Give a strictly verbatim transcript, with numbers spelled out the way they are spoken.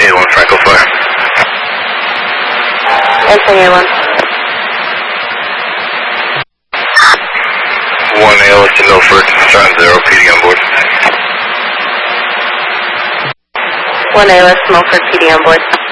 A one Franco Fire. Answering A one. one A L to Milford, John Zero, P D on board. one A L to Milford, P D on board.